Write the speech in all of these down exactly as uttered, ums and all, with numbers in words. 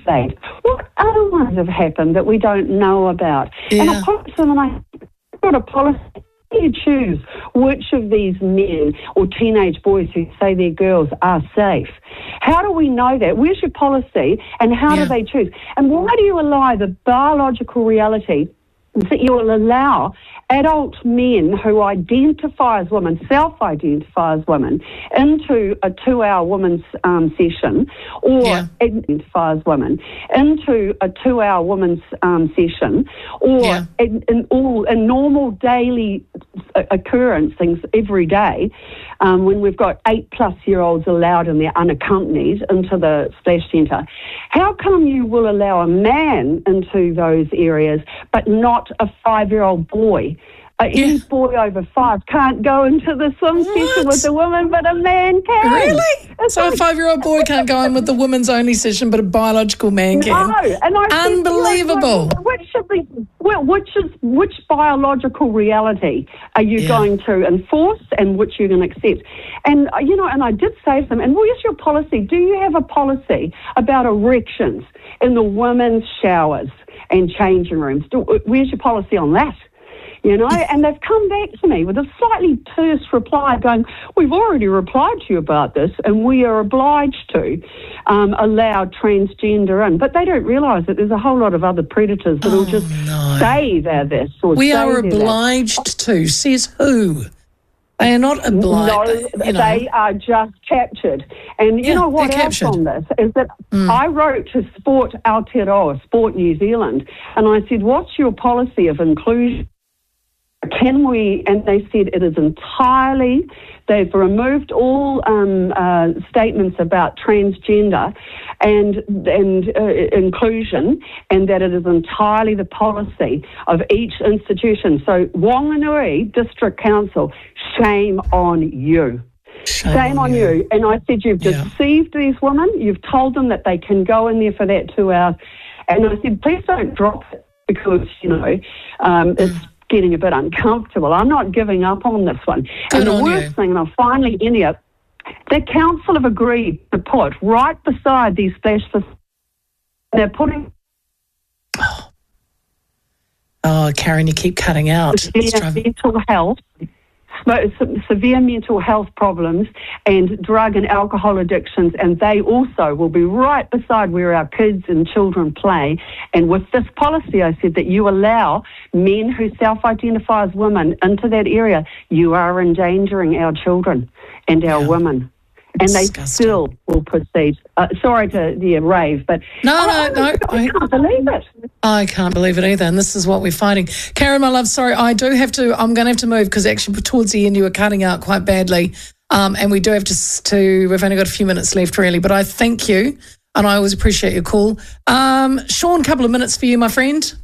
state. What other ones have happened that we don't know about? Yeah. And I put them and I got a policy. You choose which of these men or teenage boys who say they're girls are safe. How do we know that? Where's your policy and how Yeah. do they choose? And why do you allow the biological reality that you will allow adult men who identify as women, self-identify as women, into a two-hour women's um, session, or Yeah. identify as women, into a two-hour women's um, session, or Yeah. in, in all in normal daily occurrence things every day, um, when we've got eight-plus-year-olds allowed and they're unaccompanied into the splash centre. How come you will allow a man into those areas but not a five-year-old boy? Uh, Yeah. Any boy over five can't go into the swim session with a woman, but a man can. Really? It's So a like- five-year-old boy can't go in with the women's only session, but a biological man can. No, and I think, Unbelievable. you know, which should be, which is which biological reality are you Yeah. going to enforce, and which you're going to accept? And uh, you know, and I did say to them, and where's your policy? Do you have a policy about erections in the women's showers and changing rooms? Do, where's your policy on that? You know, and they've come back to me with a slightly terse reply going, we've already replied to you about this and we are obliged to um, allow transgender in. But they don't realise that there's a whole lot of other predators that will Oh, just no. say they're this or We say are they're that. obliged to. Says who? They are not obliged. No, you know. they are just captured. And you Yeah, know what they're else captured. on this is that Mm. I wrote to Sport Aotearoa, Sport New Zealand, and I said, what's your policy of inclusion? Can we, and they said it is entirely, they've removed all um, uh, statements about transgender and and uh, inclusion, and that it is entirely the policy of each institution. So Whanganui District Council, shame on you. Shame, Shame on you. And I said, you've Yeah. deceived these women. You've told them that they can go in there for that two hours. And I said, please don't drop it because, you know, um, it's getting a bit uncomfortable. I'm not giving up on this one. Good and the on worst you. thing, and I'm finally in here, the council have agreed to put right beside these splash facilities, they're putting Oh, Karen, you keep cutting out. It's severe driving- mental health, se- severe mental health problems and drug and alcohol addictions, and they also will be right beside where our kids and children play. And with this policy, I said that you allow men who self-identify as women into that area, you are endangering our children and our Yeah. women. And they Disgusting. still will proceed. Uh, sorry to yeah, rave, but No, I, no, no, I, I- can't believe it. I can't believe it either, and this is what we're fighting. Karen, my love, sorry, I do have to, I'm going to have to move because actually towards the end you were cutting out quite badly, um, and we do have to, s- to, we've only got a few minutes left really, but I thank you, and I always appreciate your call. Um, Sean, a couple of minutes for you, my friend.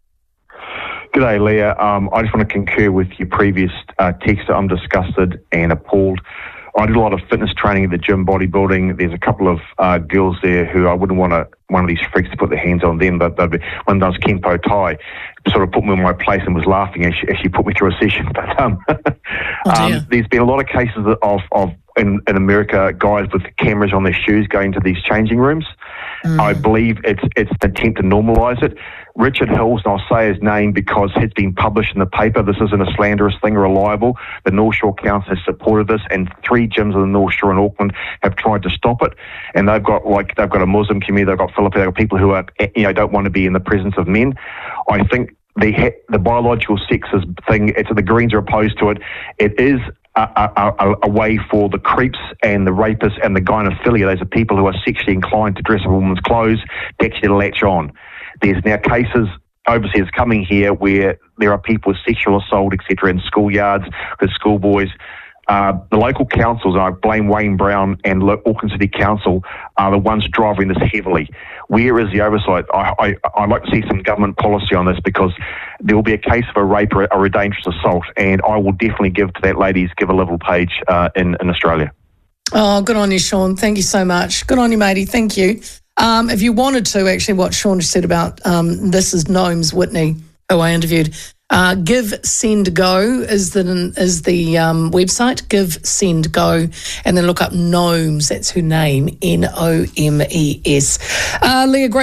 G'day, Leah. Um, I just want to concur with your previous uh, texter. I'm disgusted and appalled. I did a lot of fitness training at the gym, bodybuilding. There's a couple of uh, girls there who I wouldn't want to, one of these freaks to put their hands on them, but they'd be, one does Kenpo Tai, sort of put me in my place and was laughing as she, as she put me through a session. But um, Oh, dear. um, there's been a lot of cases of, of in, in America, guys with cameras on their shoes going to these changing rooms. Mm. I believe it's it's an attempt to normalise it. Richard Hills, and I'll say his name because it's been published in the paper. This isn't a slanderous thing or a libel. The North Shore Council has supported this, and three gyms in the North Shore in Auckland have tried to stop it. And they've got like they've got a Muslim community, they've got Filipino, they've got people who are you know don't want to be in the presence of men. I think the the biological sexes thing. It's the Greens are opposed to it. It is A, a, a, a way for the creeps and the rapists and the gynophilia, those are people who are sexually inclined to dress up in women's clothes, to actually latch on. There's now cases overseas coming here where there are people with sexual assault, et cetera, in schoolyards with schoolboys. Uh, the local councils, and I blame Wayne Brown and Lo- Auckland City Council, are the ones driving this heavily. Where is the oversight? I, I, I'd like to see some government policy on this because there will be a case of a rape or a, or a dangerous assault, and I will definitely give to that lady's Give a Level page uh, in, in Australia. Oh, good on you, Sean. Thank you so much. Good on you, matey. Thank you. Um, if you wanted to, actually, what Sean just said about um, this is Gnomes Whitney, who I interviewed. Uh, Give, Send, Go is the is the um, website. Give, Send, Go, and then look up Gnomes. That's her name, N O M E S. Uh, Leah, great.